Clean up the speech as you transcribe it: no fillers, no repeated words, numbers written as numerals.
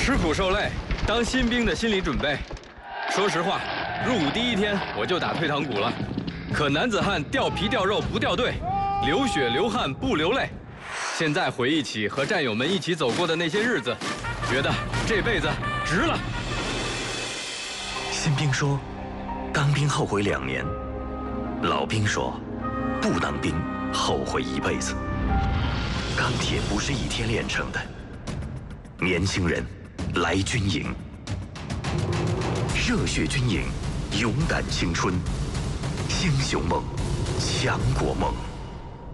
吃苦受累，当新兵的心理准备。说实话，入伍第1天我就打退堂鼓了。可男子汉掉皮掉肉不掉队，流血流汗不流泪。现在回忆起和战友们一起走过的那些日子，觉得这辈子值了。 新兵说，当兵后悔2年；老兵说，不当兵后悔一辈子。钢铁不是1天炼成的。年轻人，来军营，热血军营，勇敢青春，英雄梦，强国梦。